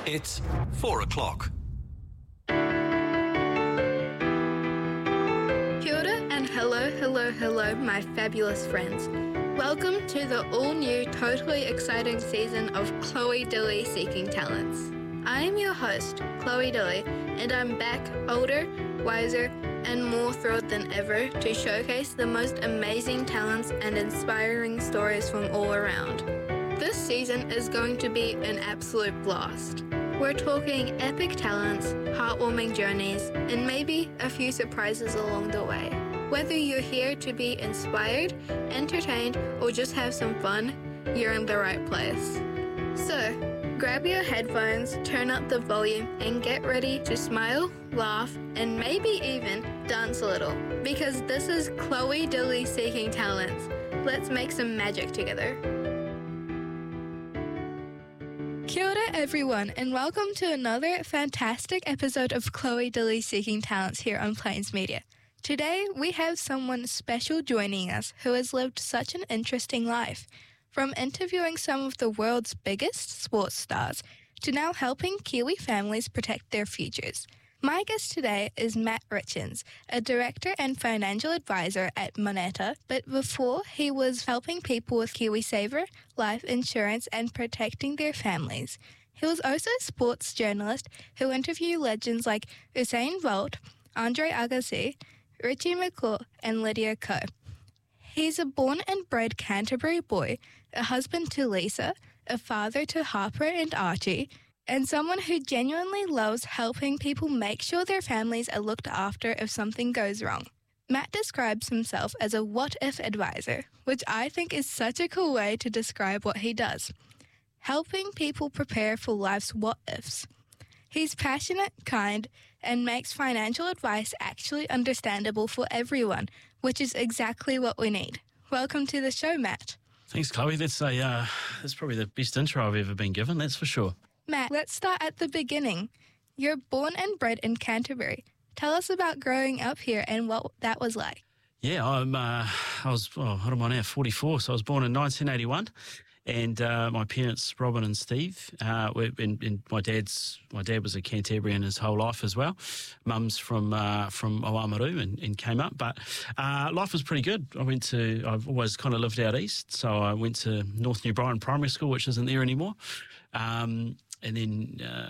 It's 4 o'clock. Kia ora and hello, my fabulous friends. Welcome to the all-new, totally exciting season of Chloe Dilly Seeking Talents. I am your host, Chloe Dilly, and I'm back older, wiser, and more thrilled than ever to showcase the most amazing talents and inspiring stories from all around. This season is going to be an absolute blast. We're talking epic talents, heartwarming journeys, and maybe a few surprises along the way. Whether you're here to be inspired, entertained, or just have some fun, you're in the right place. So, grab your headphones, turn up the volume, and get ready to smile, laugh, and maybe even dance a little. Because this is Chloe Dilly Seeking Talents. Let's make some magic together. Kia ora everyone, and welcome to another fantastic episode of Chloe Dilly Seeking Talents here on Plains Media. Today, we have someone special joining us who has lived such an interesting life. From interviewing some of the world's biggest sports stars to now helping Kiwi families protect their futures. My guest today is Matt Richens, a director and financial advisor at Moneta, but before he was helping people with KiwiSaver, life insurance and protecting their families. He was also a sports journalist who interviewed legends like Usain Bolt, Andre Agassi, Richie McCaw and Lydia Ko. He's a born and bred Canterbury boy, a husband to Lisa, a father to Harper and Archie, and someone who genuinely loves helping people make sure their families are looked after if something goes wrong. Matt describes himself as a what-if advisor, which I think is such a cool way to describe what he does. Helping people prepare for life's what-ifs. He's passionate, kind, and makes financial advice actually understandable for everyone, which is exactly what we need. Welcome to the show, Matt. Thanks, Chloe. That's probably the best intro I've ever been given, that's for sure. Matt, let's start at the beginning. You're born and bred in Canterbury. Tell us about growing up here and what that was like. Yeah, I was 44, so I was born in 1981. And my parents, Robin and Steve, and my dad was a Cantabrian his whole life as well. Mum's from Oamaru and came up, but life was pretty good. I've always kind of lived out east, so I went to North New Brighton Primary School, which isn't there anymore. And then